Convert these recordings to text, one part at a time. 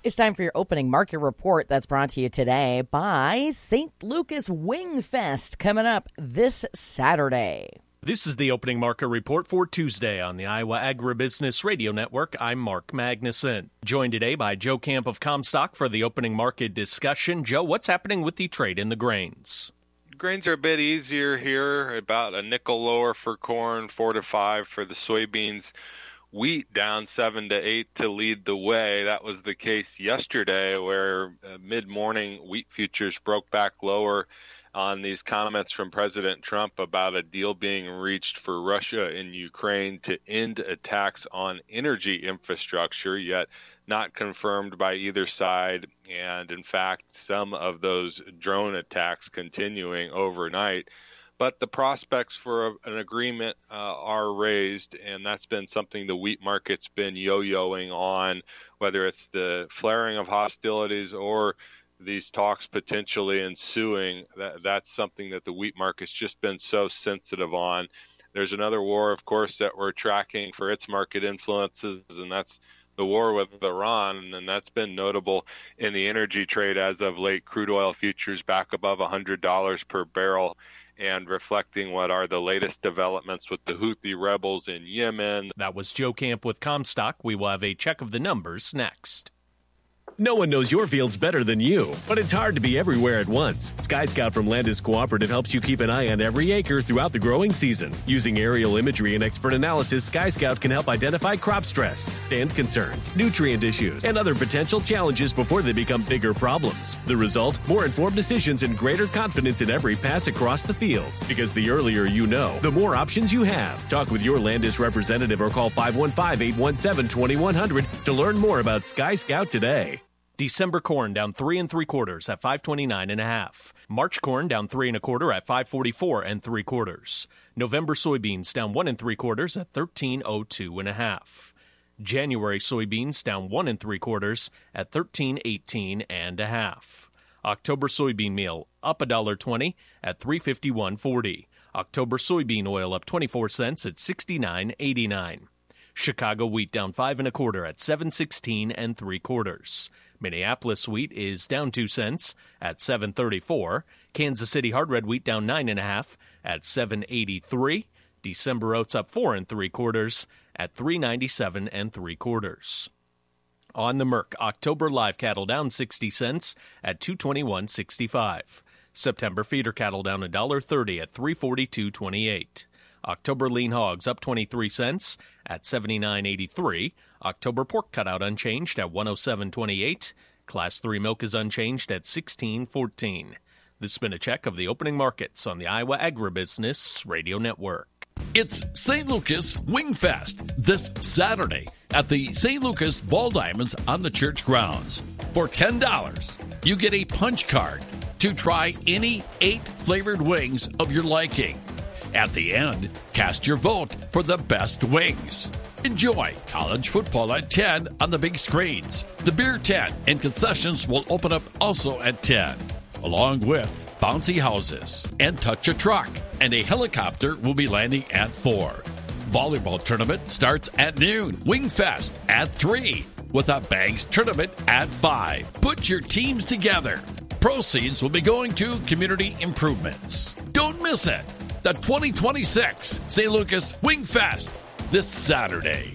It's time for your opening market report that's brought to you today by St. Lucas Wing Fest coming up this Saturday. This is the opening market report for Tuesday on the Iowa Agribusiness Radio Network. I'm Mark Magnuson. Joined today by Joe Camp of Comstock for the opening market discussion. Joe, what's happening with the trade in the grains? Grains are a bit easier here, about a nickel lower for corn, 4 to 5 for the soybeans. Wheat down 7 to 8 to lead the way. That was the case yesterday where mid-morning wheat futures broke back lower on these comments from President Trump about a deal being reached for Russia and Ukraine to end attacks on energy infrastructure, yet not confirmed by either side. And in fact, some of those drone attacks continuing overnight. But the prospects for an agreement are raised, and that's been something the wheat market's been yo-yoing on, whether it's the flaring of hostilities or these talks potentially ensuing. That's something that the wheat market's just been so sensitive on. There's another war, of course, that we're tracking for its market influences, and that's the war with Iran, and that's been notable in the energy trade as of late. Crude oil futures back above $100 per barrel, and reflecting what are the latest developments with the Houthi rebels in Yemen. That was Joe Camp with Comstock. We will have a check of the numbers next. No one knows your fields better than you, but it's hard to be everywhere at once. Sky Scout from Landis Cooperative helps you keep an eye on every acre throughout the growing season. Using aerial imagery and expert analysis, Sky Scout can help identify crop stress, stand concerns, nutrient issues, and other potential challenges before they become bigger problems. The result? More informed decisions and greater confidence in every pass across the field. Because the earlier you know, the more options you have. Talk with your Landis representative or call 515-817-2100 to learn more about Sky Scout today. December corn down 3 3/4 at 529.5. March corn down 3 1/4 at 544 3/4. November soybeans down 1 3/4 at 1302.5. January soybeans down 1 3/4 at 1318.5. October soybean meal up $1.20 at 351.40. October soybean oil up 24 cents at 69.89. Chicago wheat down 5 1/4 at 716 3/4. Minneapolis wheat is down 2 cents at 7.34. Kansas City hard red wheat down 9 1/2 at 7.83. December oats up 4 3/4 at 397 3/4. On the Merc, October live cattle down 60 cents at 221.65. September feeder cattle down $1.30 at 342.28. October lean hogs up 23 cents at 79.83. October pork cutout unchanged at 107.28. Class 3 milk is unchanged at 16.14. This has been a check of the opening markets on the Iowa Agribusiness Radio Network. It's St. Lucas Wing Fest this Saturday at the St. Lucas Ball Diamonds on the church grounds. For $10, you get a punch card to try any 8 flavored wings of your liking. At the end, cast your vote for the best wings. Enjoy college football at 10 on the big screens. The beer tent and concessions will open up also at 10, along with bouncy houses and touch a truck. And a helicopter will be landing at 4. Volleyball tournament starts at noon. Wing Fest at 3, with a bags tournament at 5. Put your teams together. Proceeds will be going to community improvements. Don't miss it. The 2026 St. Lucas Wing Fest this Saturday.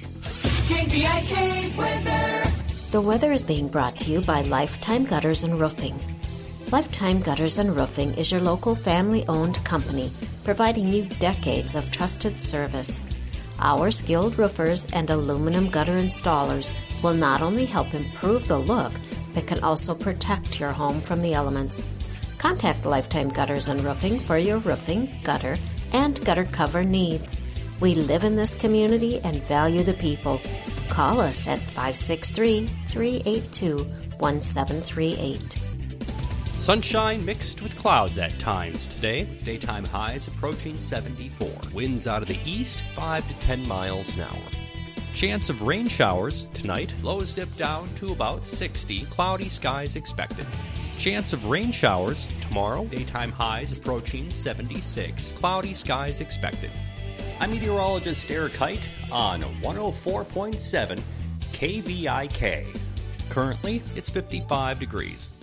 KVIK weather. The weather is being brought to you by Lifetime Gutters and Roofing. Lifetime Gutters and Roofing is your local family-owned company, providing you decades of trusted service. Our skilled roofers and aluminum gutter installers will not only help improve the look, but can also protect your home from the elements. Contact Lifetime Gutters and Roofing for your roofing, gutter, and gutter cover needs. We live in this community and value the people. Call us at 563-382-1738. Sunshine mixed with clouds at times today, with daytime highs approaching 74. Winds out of the east, 5 to 10 miles an hour. Chance of rain showers tonight, lows dip down to about 60. Cloudy skies expected. Chance of rain showers tomorrow, daytime highs approaching 76. Cloudy skies expected. I'm meteorologist Eric Height on 104.7 KVIK. Currently, it's 55 degrees.